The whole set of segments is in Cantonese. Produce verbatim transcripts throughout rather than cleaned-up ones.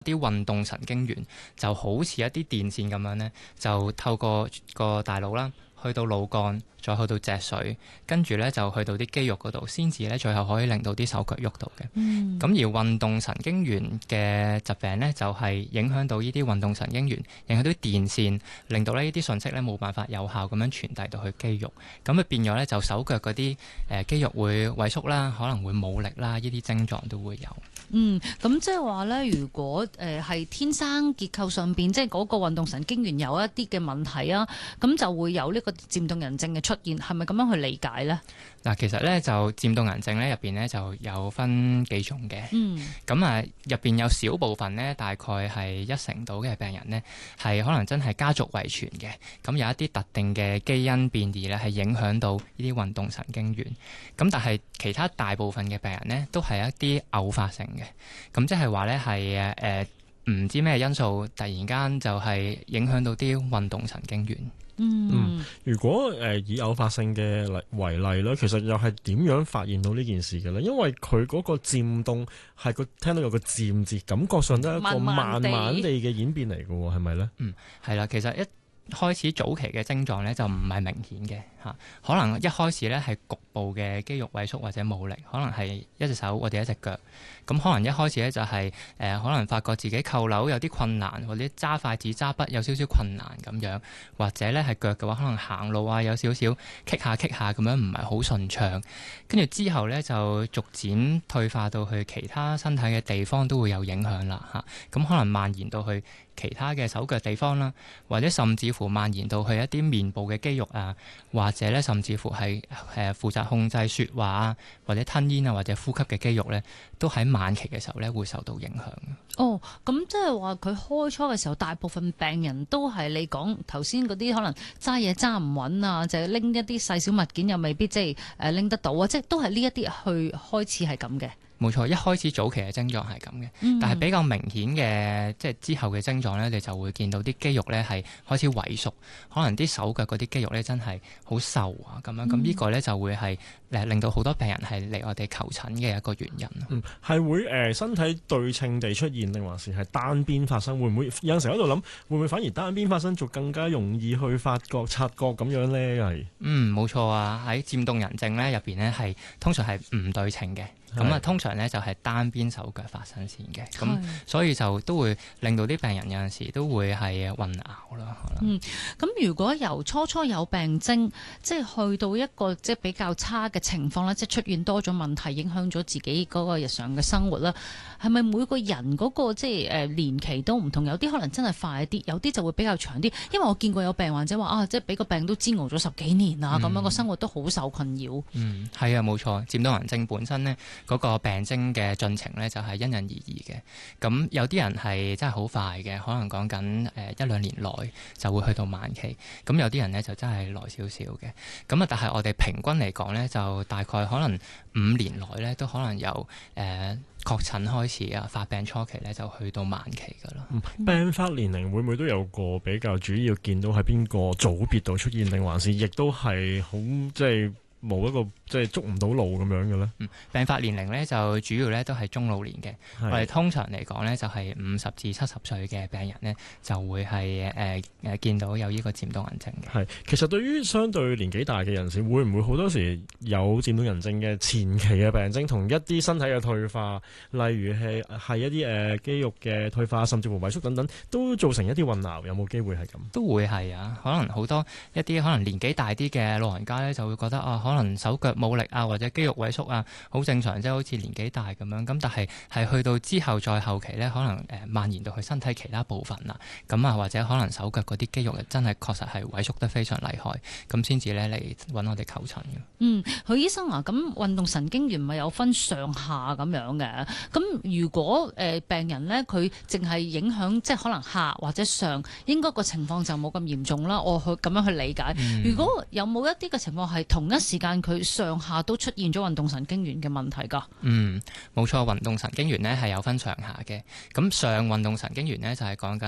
啲運動神經元就好似一啲電線咁樣呢，就透過個大腦啦，去到腦幹，再去到脊髓，跟住呢就去到啲肌肉嗰度，先至呢最後可以令到啲手腳喐到嘅。咁、嗯、而運動神經元嘅疾病呢，就係、是、影響到呢啲運動神經元，影響到啲電線，令到呢啲信息呢冇辦法有效咁樣傳遞到去肌肉，咁啊變咗呢，就手腳嗰啲誒肌肉會萎縮啦，可能會冇力啦，呢啲症狀都會有。 嗯，咁即係話咧，如果誒係、呃、天生結構上邊，即係嗰個運動神經元有一啲嘅問題啊，咁就會有呢個漸凍人症嘅出現，係咪咁樣去理解咧？嗱， 其實咧就漸凍人症咧入邊咧就有分幾種嘅。嗯。咁啊，入邊有少部分咧，大概係一成到嘅病人咧，係可能真係家族遺傳嘅。咁有一啲特定嘅基因變異咧，係影響到呢啲運動神經元。咁但係其他大部分嘅病人咧，都係一啲偶發性嘅。咁即係話咧係誒唔知咩因素，突然間就係影響到啲運動神經元。 嗯，嗯，如果誒、呃、以偶發性嘅例為例咧，其實又係點樣發現到呢件事嘅咧？因為佢嗰個漸凍係個聽到有個漸字，感覺上都係一個慢慢地嘅演變嚟嘅喎，係咪咧？ 嗯，係啦，其實一開始早期嘅症狀咧就唔係明顯嘅嚇，可能一開始咧係局部嘅肌肉萎縮或者冇力，可能係一隻手或者一隻腳。咁可能一開始咧就係、是、誒、呃，可能發覺自己扣鈕有啲困難，或者揸筷子揸筆有少少困難咁樣，或者咧係腳嘅話，可能行路啊有少少棘下棘下咁樣，唔係好順暢。跟住之後咧就逐漸退化到去其他身體嘅地方都會有影響啦嚇。咁可能蔓延到去其他嘅手腳地方啦，或者甚至乎蔓延到去一啲面部嘅肌肉啊，或者咧甚至乎係誒負責控制説話啊，或者吞咽啊，或者呼吸嘅肌肉咧，都喺晚期嘅時候咧會受到影響。 哦，咁即係話佢開初嘅時候，大部分病人都係你講頭先嗰啲可能揸嘢揸唔穩啊，就係拎一啲細小物件又未必即係誒拎得到啊，即係都係呢一啲去開始係咁嘅。 冇錯，一開始早期嘅症狀係咁嘅，嗯、但係比較明顯嘅即係之後嘅症狀咧，你就會見到啲肌肉咧係開始萎縮，可能啲手腳嗰啲肌肉咧真係好瘦啊咁樣，咁、嗯、呢個咧就會係誒令到好多病人係嚟我哋求診嘅一個原因。 嗯，係會誒、呃、身體對稱地出現，定還是係單邊發生？會唔會有陣時喺度諗，會唔會反而單邊發生就更加容易去發覺察覺咁樣咧？係嗯，冇錯啊，喺漸凍人症咧入邊咧係通常係唔對稱嘅。咁啊，通常咧就係單邊手腳發生先嘅，咁所以就都會令到啲病人有陣時都會係混淆啦。 嗯，咁如果由初初有病徵，即係去到一個即係比較差嘅情況啦，即係出現多咗問題，影響咗自己嗰個日常嘅生活啦，係咪每個人嗰個即係誒年期都唔同？有啲可能真係快啲，有啲就會比較長啲。因為我見過有病患者話啊，即係俾個病都煎熬咗十幾年啊，咁、嗯、樣個生活都好受困擾。嗯， 係啊，冇錯，漸凍人症本身呢。嗰個病徵嘅進程咧就係因人而異嘅，咁有啲人係真係好快嘅，可能講緊誒一兩年內就會去到晚期，咁有啲人咧就真係耐少少嘅，咁啊但係我哋平均嚟講咧就大概可能五年內咧都可能由誒、呃、確診開始啊，發病初期咧就去到晚期噶啦、 嗯。病發年齡會唔會都有個比較主要見到喺邊個組別度出現，定還是亦都係好即係冇一個即係捉唔到路咁樣嘅咧？ 嗯，病發年齡咧就主要咧都係中老年嘅。我哋通常嚟講咧就係五十至七十歲嘅病人咧就會係誒誒見到有呢個漸凍人症嘅。 係，其實對於相對年紀大嘅人士，會唔會好多時有漸凍人症嘅前期嘅病徵，同一啲身體嘅退化，例如係係一啲誒、呃、肌肉嘅退化，甚至乎萎縮等等，都造成一啲混淆？有冇機會係咁？ 都會係啊，可能好多一啲可能年紀大啲嘅老人家咧就會覺得啊，可能手腳冇力啊，或者肌肉萎縮啊，好正常，即係好似年紀大咁樣。咁但係係去到之後再後期咧，可能誒蔓延到去身體其他部分啦。咁啊，或者可能手腳嗰啲肌肉真係確實係萎縮得非常厲害，咁先至咧嚟揾我哋求診嘅。 嗯，許醫生啊，咁運動神經元咪有分上下咁樣嘅？咁如果誒、呃、病人咧，佢淨係影響即係可能下或者上，應該個情況就冇咁嚴重啦。我去咁樣去理解。嗯、如果有冇一啲嘅情況係同一時間佢上下都出現咗運動神經元嘅問題㗎？ 嗯，冇錯，運動神經元咧係有分上下嘅。咁上運動神經元咧就係講緊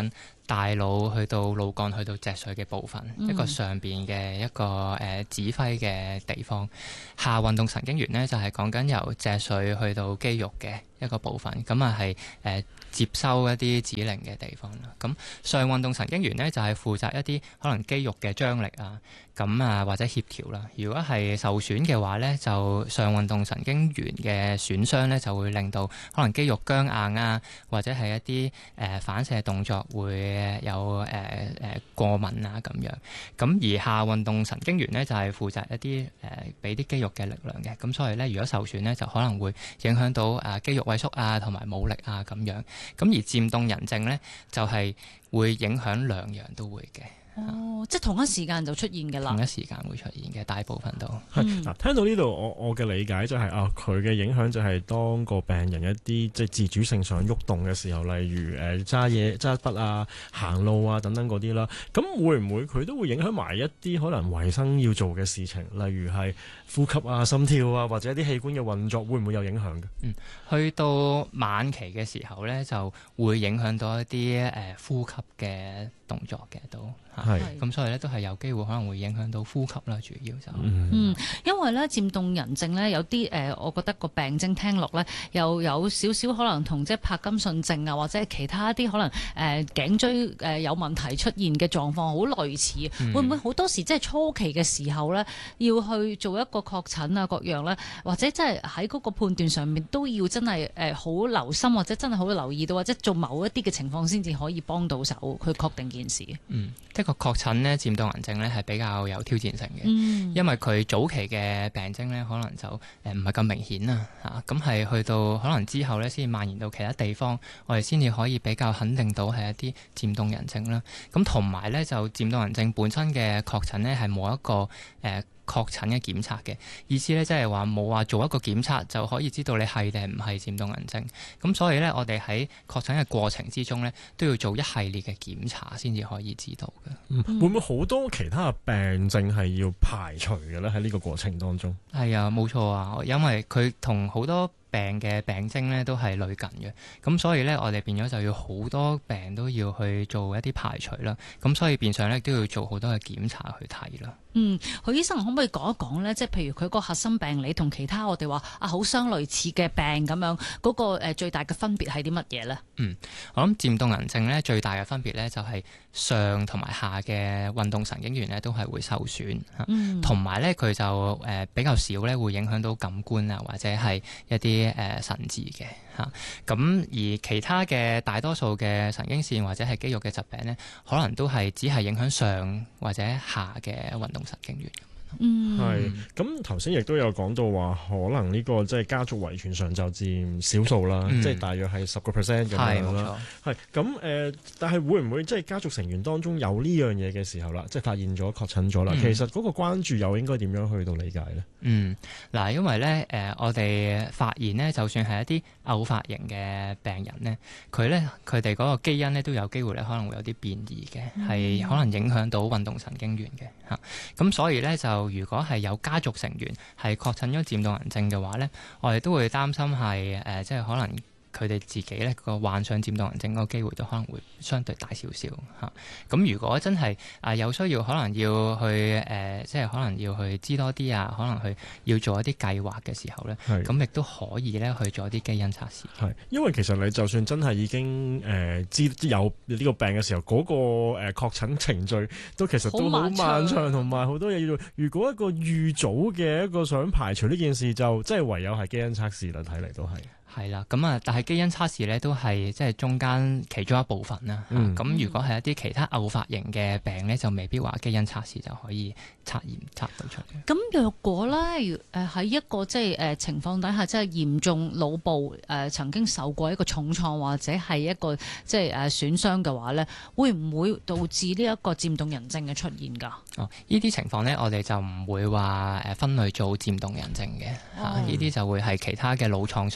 大腦去到腦幹去到脊髓嘅部分， 嗯、 一個上邊嘅一個誒、呃、指揮嘅地方。下運動神經元咧就係講緊由脊髓去到肌肉嘅一個部分，咁啊係誒接收一啲指令嘅地方啦。咁上運動神經元咧就係負責一啲可能肌肉嘅張力啊，咁啊或者協調啦。如果係受損嘅話咧，就上運動神經元嘅損傷咧就會令到可能肌肉僵硬啊，或者係一啲誒、呃、反射動作會有誒誒、呃、過敏啊咁樣。咁而下運動神經元咧就係負責一啲誒俾啲肌肉嘅力量嘅。咁所以咧如果受損咧就可能會影響到誒、呃、肌肉萎縮啊同埋冇力啊咁樣。咁而漸凍人症咧就係、是、會影響兩樣都會嘅。 哦，即係同一時間就出現嘅啦。 同一時間會出現嘅，大部分都係嗱。聽到呢度，我我嘅理解就係、是、啊，佢嘅影響就係當個病人一啲即係自主性想喐動嘅時候，例如誒揸嘢、揸筆啊、行路啊等等嗰啲啦。咁會唔會佢都會影響埋一啲可能維生要做嘅事情，例如係呼吸啊、心跳啊，或者一啲器官嘅運作，會唔會有影響嘅？ 嗯，去到晚期嘅時候咧，就會影響到一啲誒、呃、呼吸嘅動作嘅都。係，咁所以咧都係有機會可能會影響到呼吸啦，主要就嗯，嗯，因為咧漸凍人症咧有啲誒、呃，我覺得個病徵聽落咧又有少少可能同即係柏金遜症啊，或者其他一啲可能誒、呃、頸椎誒有問題出現嘅狀況好類似，嗯、會唔會好多時即係初期嘅時候咧要去做一個確診啊各樣咧，或者即係喺嗰個判斷上面都要真係誒好留心，或者真係好留意到，或者做某一啲嘅情況先至可以幫到手去確定件事。 嗯。一個確診咧，漸凍人症咧係比較有挑戰性嘅， 嗯、 因為佢早期嘅病徵咧可能就誒唔係咁明顯啊，嚇咁係去到可能之後咧先蔓延到其他地方，我哋先至可以比較肯定到係一啲漸凍人症啦。咁同埋咧就漸凍人症本身嘅確診咧係冇一個誒。呃確診嘅檢測嘅意思咧，即係話冇話做一個檢測就可以知道你係定係唔係漸凍人症。咁所以咧，我哋喺確診嘅過程之中咧，都要做一系列嘅檢查先至可以知道嘅。 嗯，會唔會好多其他嘅病症係要排除嘅咧？喺呢個過程當中， 係啊，冇錯啊，因為佢同好多病嘅病徵咧都係類近嘅，咁所以咧我哋變咗就要好多病都要去做一啲排除啦。咁所以變相咧都要做好多嘅檢查去睇啦。 嗯，許醫生可唔可以講一講咧？即係譬如佢個核心病理同其他我哋話啊好相類似嘅病咁樣，嗰、那個誒、呃、最大嘅分別係啲乜嘢咧？ 嗯，我諗漸凍人症咧最大嘅分別咧就係上同埋下嘅運動神經元咧都係會受損嚇，同埋咧佢就誒、呃、比較少咧會影響到感官啊或者係一啲誒、呃、神志嘅嚇。咁、啊、而其他嘅大多數嘅神經線或者係肌肉嘅疾病咧，可能都係只係影響上或者下嘅運動神經元。 嗯， 係咁頭先亦都有講到話，可能呢個即係家族遺傳上就佔少數啦，嗯、即係大約係十個 percent 咁樣啦。係咁誒，但係會唔會即係家族成員當中有呢樣嘢嘅時候啦，即係發現咗確診咗啦？嗯、其實嗰個關注又應該點樣去到理解咧？嗯， 嗱，因為咧誒、呃，我哋發現咧，就算係一啲偶發型嘅病人咧，佢咧佢哋嗰個基因咧都有機會咧可能會有啲變異嘅，係、嗯、可能影響到運動神經元嘅嚇。咁、啊、所以咧就如果係有家族成員係確診咗漸凍人症嘅話咧，我哋都會擔心係誒、呃，即係可能佢哋自己咧個患上漸凍人症嗰個機會都可能會相對大少少嚇。咁、啊、如果真係啊有需要，可能要去誒、呃，即係可能要去知多啲啊，可能去要做一啲計劃嘅時候咧，咁亦都可以咧去做一啲基因測試。係，因為其實你就算真係已經誒、呃、知有呢個病嘅時候，嗰、那個誒、呃、確診程序都其實都好漫長，同埋好多嘢要做。如果一個預早嘅一個想排除呢件事，就即係唯有係基因測試啦。睇嚟都係。係啦，咁啊，但係基因測試咧都係即係中間其中一部分啦。咁、嗯啊、如果係一啲其他偶發型嘅病咧，就未必話基因測試就可以測驗測到出嚟。咁若果咧，誒喺一個即係誒情況底下，即係嚴重腦部誒、呃、曾經受過一個重創或者係一個即係誒損傷嘅話咧，會唔會導致呢一個漸凍人症嘅出現㗎？哦，呢啲情況咧，我哋就唔會話誒分類做漸凍人症嘅嚇，呢啲、哦啊、就會係其他嘅腦創傷嘅問題。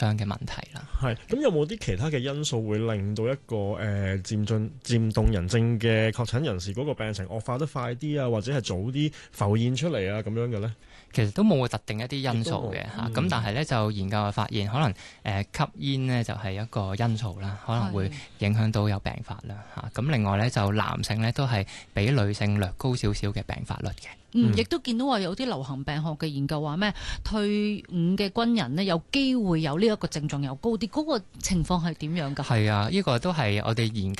題啦。 係，咁有冇啲其他嘅因素會令到一個誒、呃、漸進漸凍人症嘅確診人士嗰個病情惡化得快啲啊，或者係早啲浮現出嚟啊咁樣嘅咧？ 其實都冇特定一啲因素嘅嚇，咁、 嗯、 但係咧就研究發現，可能誒、呃、吸煙咧就係一個因素啦，可能會影響到有病發啦嚇。咁另外咧就男性咧都係比女性略高少少嘅病發率嘅。 嗯，亦都見到話有啲流行病學嘅研究話咩退伍嘅軍人呢，有機會有呢一個症狀又高啲，嗰、那個情況係點樣㗎？ 係啊，呢、這個都係我哋研究